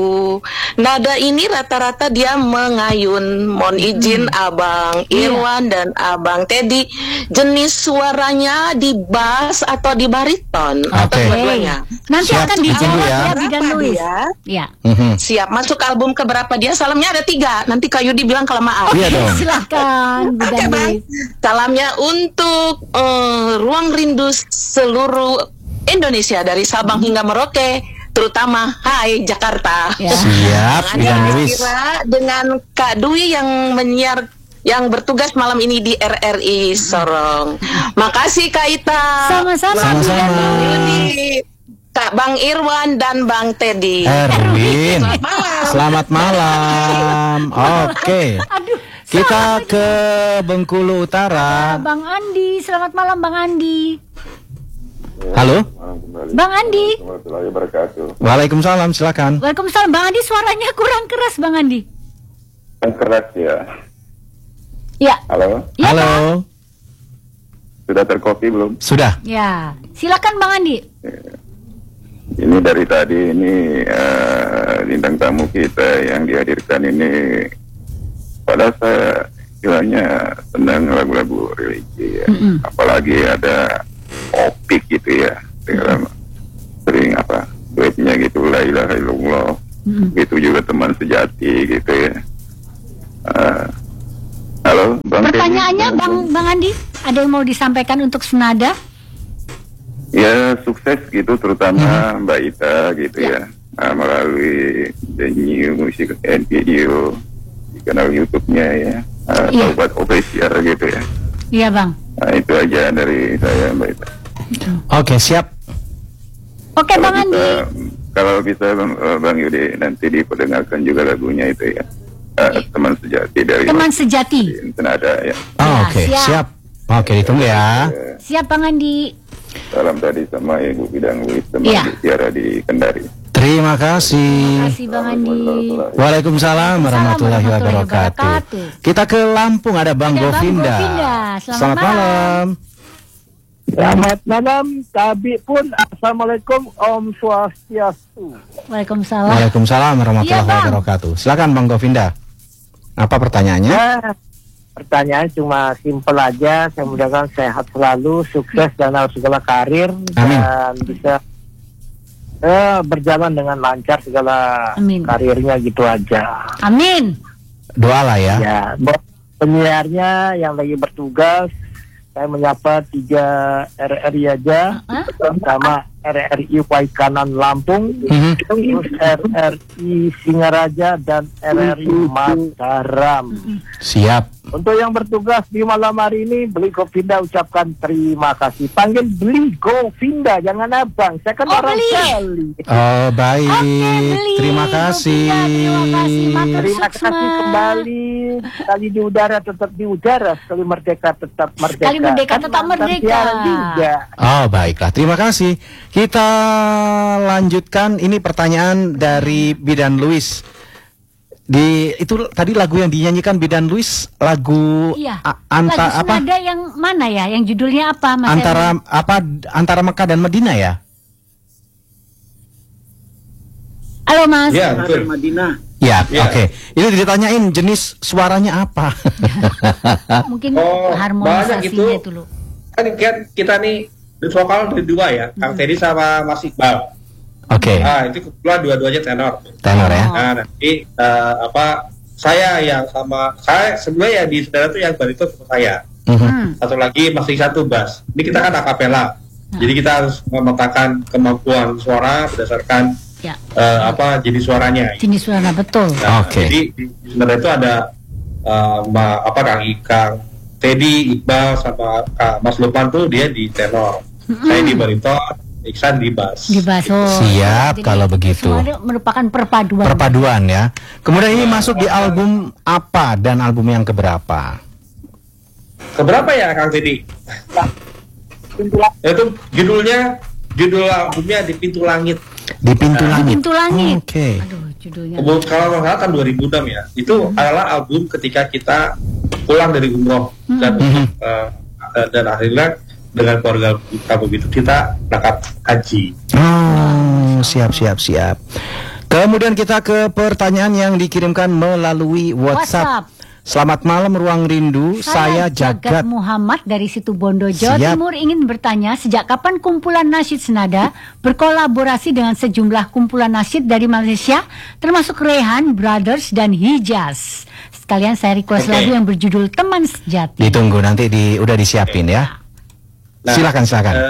Nada ini rata-rata dia mengayun. Mohon izin Abang Irwan dan Abang Teddy, jenis suaranya di bass atau di bariton atau dua-duanya? Nanti akan dijawab ya Bidan Luis. Ya. Siap. Masuk album keberapa dia? Salamnya ada 3. Nanti Kak Yudi bilang kelamaan. Iya dong. Silahkan Bidan Luis. Salamnya untuk ruang rindu seluruh Indonesia dari Sabang hingga Merauke. Terutama Hai Jakarta. Ya. Siap, Bidan Luis. Dengan Kak Dwi yang menyiar, yang bertugas malam ini di RRI Sorong. Makasih Kak Ita. Sama-sama. Yudi, Kak Bang Irwan dan Bang Teddy. Erwin. Selamat malam. Oke. Kita ke Bengkulu Utara. Bang Andi, selamat malam Bang Andi. Halo, Bang Andi. Waalaikumsalam, silakan. Waalaikumsalam Bang Andi, suaranya kurang keras Bang Andi. Yang keras ya. Ya. Halo. Ya, Halo. Bang. Sudah terkopi belum? Sudah. Ya. Silakan Bang Andi. Ini dari tadi ini bintang tamu kita yang dihadirkan ini, padahal saya istilahnya senang lagu-lagu religi ya. Apalagi ada opik gitu ya, sering duetnya gitu, la ilaha illallah, gitu juga teman sejati gitu ya. Halo Bang. Pertanyaannya Bang Andi, ada yang mau disampaikan untuk Senada? Ya sukses gitu, terutama Mbak Ita gitu ya, melalui The New Music and Video di kanal YouTube-nya ya, Sobat Official gitu ya. Iya Bang. Nah itu aja dari saya Mbak Ita. Oke, siap. Oke Bang Andi. Kalau bisa Bang Yudi nanti diperdengarkan juga lagunya itu ya, Teman Sejati dari Teman Sejati. Senada ya. Oke, siap. Oke, ditunggu ya. Siap Bang Andi. Salam tadi sama Ibu Bidang Luis, teman Tiara di Kendari. Terima kasih. Terima kasih Bang Andi. Waalaikumsalam warahmatullahi wabarakatuh. Kita ke Lampung, ada Bang Govinda. Selamat malam. Selamat malam, Tabi pun. Assalamualaikum, Om Swastiastu. Waalaikumsalam. Waalaikumsalam warahmatullahi wabarakatuh. Silakan Bang Govinda. Apa pertanyaannya? Ya, pertanyaan cuma simpel aja. Saya mudah-mudahan sehat selalu, sukses dalam segala karir. Amin. Dan bisa berjalan dengan lancar segala karirnya gitu aja. Amin. Doalah ya. Ya, penyiarnya yang lagi bertugas, saya menyapa 3 RRI aja, sama RRI Waikanan Lampung, terus RRI Singaraja dan RRI Mataram. Siap. Untuk yang bertugas di malam hari ini, Beli Govinda ucapkan terima kasih. Panggil Beli Govinda, jangan abang. Saya kan orang sekali. Oh baik, terima kasih. Terima kasih kembali. Sekali di udara tetap di udara, sekali merdeka tetap merdeka. Sekali merdeka tetap merdeka. Oh baiklah, terima kasih. Kita lanjutkan, ini pertanyaan dari Bidan Luis. Itu tadi lagu yang dinyanyikan Bidan Luis, lagu lagu Senada yang mana ya? Yang judulnya apa Mas? Antara Mekah dan Madinah ya? Halo Mas. Ya, betul. Madinah. Ya, oke. Ini ditanyain jenis suaranya apa? Mungkin banyak harmonisasinya itu loh. Kan kita nih di vokal dari 2 ya, Kang Teddy sama Mas Iqbal. Oke. Nah, itu kebetulan dua-duanya tenor. Tenor ya. Nah, nanti saya yang sama saya sebenarnya ya di saudara tuh yang bariton sama saya. Satu lagi masih satu bass. Ini kita kan akapela. Jadi kita harus memetakan kemampuan suara berdasarkan jenis suaranya. Jenis suara betul. Nah, jadi di saudara itu ada Kang Teddy, Iqbal sama Mas Lukman tuh dia di tenor. Saya di bariton, Iksan di bass. Di bass. Siap. Jadi, kalau begitu. Semuanya merupakan perpaduan. Perpaduan ya. Kemudian ini masuk di album apa dan album yang keberapa? Keberapa ya Kang Teddy? Itu judul albumnya Di Pintu Langit. Di Pintu Langit. Di Pintu Langit. Oke. Aduh, judulnya. Kalau nggak salah kan 2006 ya. Itu adalah album ketika kita pulang dari umroh dan akhirnya dengan keluarga kita begitu kita berangkat haji. Oh, siap. Kemudian kita ke pertanyaan yang dikirimkan melalui WhatsApp. Selamat malam Ruang Rindu, saya Jagat Muhammad dari Situbondo, Jawa Siap. Timur ingin bertanya sejak kapan kumpulan nasyid senada berkolaborasi dengan sejumlah kumpulan nasyid dari Malaysia termasuk Rehan, Brothers dan Hijaz. Sekalian saya request lagu yang berjudul Teman Sejati. Ditunggu nanti udah disiapin ya. Nah, silakan.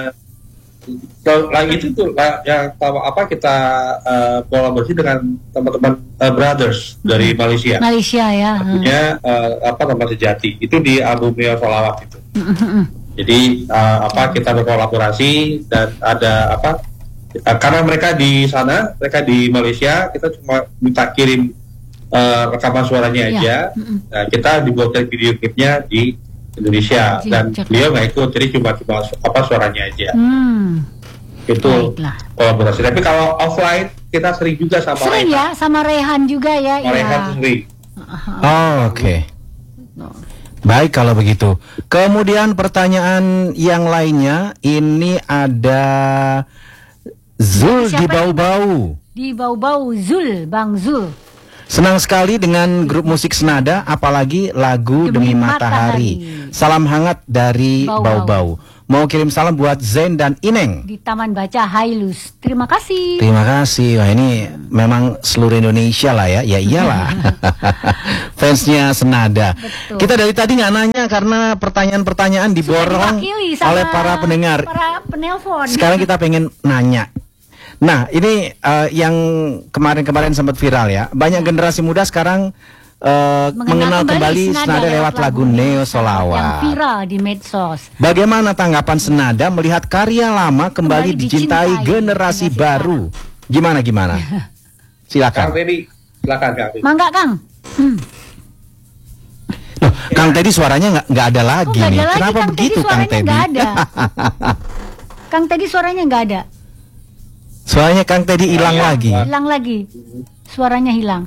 Lagi itu tuh yang kita kolaborasi dengan teman-teman Brothers dari Malaysia. Malaysia ya. Punya Teman Sejati itu di albumnya Solawat itu. Jadi kita berkolaborasi dan ada karena mereka di sana, mereka di Malaysia, kita cuma minta kirim rekaman suaranya aja. Nah, kita dibuatkan video klipnya di Indonesia dan beliau nggak ikut, jadi cuma suaranya aja. Itu kolaborasi. Tapi kalau offline kita sering juga sama Rehan. Ya, sama Rehan juga ya. Rehan sering. Oke. Baik kalau begitu. Kemudian pertanyaan yang lainnya ini ada Zul di Bau-Bau. Di Bau-Bau, Zul, Bang Zul. Senang sekali dengan grup musik senada, apalagi lagu Demi Matahari. Salam hangat dari Bau-Bau. Mau kirim salam buat Zain dan Ineng di Taman Baca Hailus. Terima kasih. Terima kasih. Wah, ini memang seluruh Indonesia lah ya. Ya iyalah. Fansnya senada. Betul. Kita dari tadi nggak nanya karena pertanyaan-pertanyaan diborong oleh para pendengar. Para penelpon. Sekarang kita pengen nanya. Nah, ini yang kemarin-kemarin sempat viral ya. Banyak generasi muda sekarang mengenal kembali senada lewat lagu Neo Solawat. Yang viral di medsos. Bagaimana tanggapan senada melihat karya lama kembali dicintai generasi baru? Gimana? Silakan. Kang Teddy, silakan Kang Teddy. Mangga Kang. Loh, Kang Teddy suaranya nggak ada lagi nih. Kenapa Kang begitu Teddy, Kang Teddy? Nggak ada. Kang Teddy suaranya nggak ada. Suaranya Kang Teddy hilang lagi. Hilang lagi. Suaranya hilang.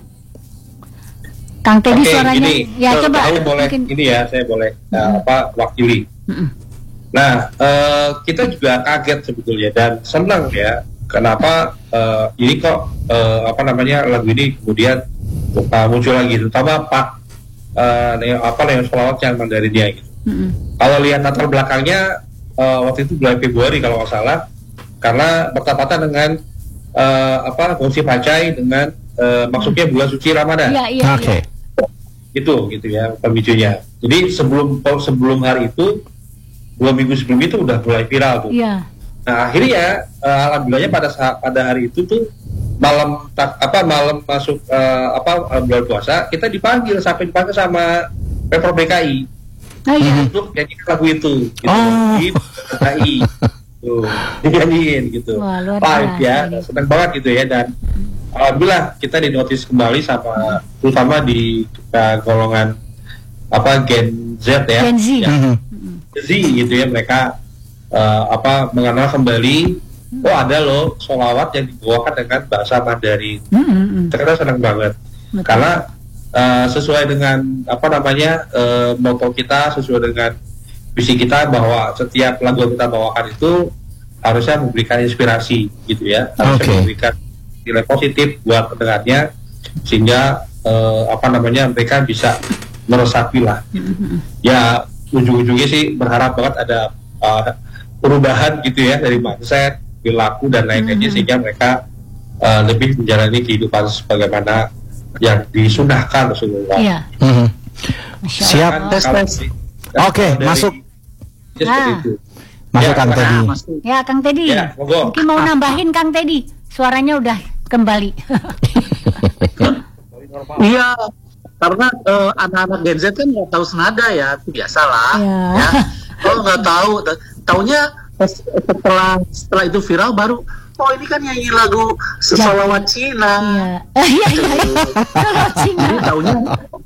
Kang Teddy suaranya. Ya coba. Saya boleh ini ya, saya boleh wakili. Nah, kita juga kaget sebetulnya dan senang ya. Kenapa ini kok lagu ini kemudian muncul lagi, terutama Pak Neo Solawat yang dari dia gitu. Kalau lihat latar belakangnya waktu itu bulan Februari kalau nggak salah, karena bertepatan dengan Gongsi Pacai dengan masuknya bulan suci Ramadan. Iya. Oke. Itu gitu ya pemicunya. Jadi sebelum hari itu 2 minggu sebelum itu udah mulai viral tuh. Iya. Nah akhirnya alhamdulillahnya pada hari itu tuh malam masuk bulan puasa kita dipanggil sama Pemprov DKI untuk nyanyikan lagu itu gitu, di DKI tuh dinyanyiin gitu. Wah, luar biasa ya, senang banget gitu ya. Dan alhamdulillah kita dinotis kembali sama terutama di golongan Gen Z ya, Gen Z. Z gitu ya, mereka mengenal kembali ada loh solawat yang dibawakan dengan bahasa Mandarin. Ternyata senang banget. Betul. Karena sesuai dengan moto kita, sesuai dengan visi kita bahwa setiap lagu yang kita bawakan itu harusnya memberikan inspirasi gitu ya, harusnya memberikan nilai positif buat pendengarnya sehingga mereka bisa meresapi lah. Ya ujung-ujungnya sih berharap banget ada perubahan gitu ya dari mindset, perilaku dan lain-lainnya sehingga mereka lebih menjalani kehidupan sebagaimana yang disunahkan Rasulullah. Iya. Siap. Oke, masuk. Masuk Kang Teddy. Ya Kang Teddy. Ya, mungkin mau nambahin Kang Teddy. Suaranya udah kembali. Iya, karena anak-anak Gen Z kan nggak tahu senada ya, itu biasalah. Ya. Kalau nggak tahu, taunya setelah itu viral baru, ini kan nyanyi lagu Solawat Cina. Iya. Solawat Cina. Jadi taunya.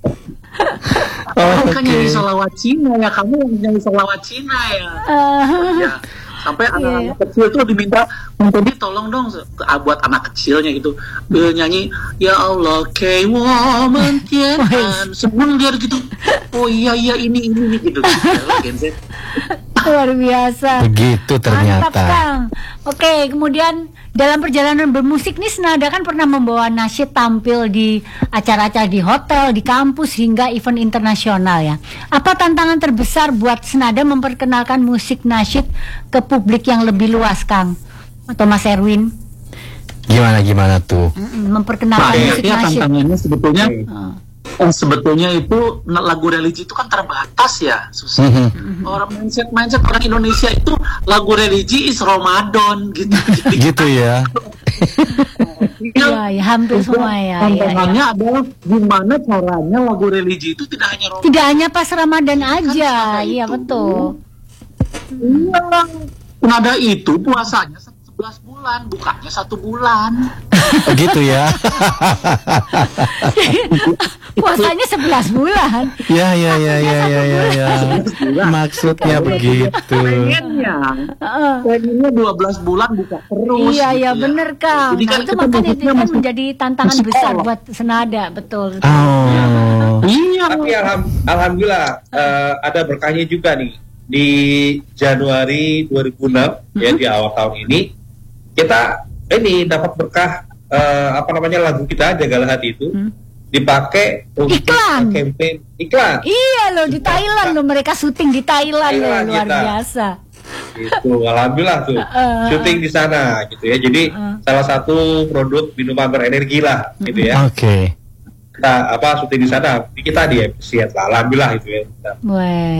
Kan nyanyi Solawat Cina ya, kamu yang nyanyi Solawat Cina ya. Ya. Sampai anak-anak kecil tuh diminta, jadi tolong dong buat anak kecilnya gitu nyanyi Ya Allah K-Woman Tian sebelum dia gitu. Oh iya ini gitu. Luar biasa. Begitu ternyata. Mantap, Kang. Oke, kemudian dalam perjalanan bermusik nih Senada kan pernah membawa nasyid tampil di acara-acara di hotel, di kampus hingga event internasional ya. Apa tantangan terbesar buat Senada memperkenalkan musik nasyid ke publik yang lebih luas, Kang? Atau Mas Erwin? Gimana tuh? Memperkenalkan musik nasyid. Tantangannya sebetulnya itu lagu religi itu kan terbatas ya, susah. Orang mindset orang Indonesia itu lagu religi is Ramadan gitu. Gitu ya. Ya, hampir semua ya. Tantangannya adalah gimana caranya lagu religi itu tidak hanya Ramadan. Tidak hanya pas Ramadan aja, iya betul. Iya, Senada itu puasanya 11 bulan, bukanya 1 bulan. Gitu ya. Puasanya 11 bulan. Ya. Maksudnya begitu. Pengennya 12 bulan buka terus. Iya, gitu ya. bener Kang. Jadi kan Nah, itu makanya itu kan menjadi tantangan besar buat Senada, betul. Oh. Iya. Tapi alhamdulillah ada berkahnya juga nih. Di Januari 2006 ya, di awal tahun ini kita ini dapat berkah lagu kita Jagalah Hati itu dipakai untuk campaign iklan. Iya loh, di Thailand loh, mereka syuting di Thailand loh, luar biasa. Itu alhamdulillah tuh syuting di sana gitu ya. Jadi salah satu produk minuman berenergi lah gitu ya. Oke. Kita syuting di sana, kita di appreciate lah, alhamdulillah itu ya. Wah.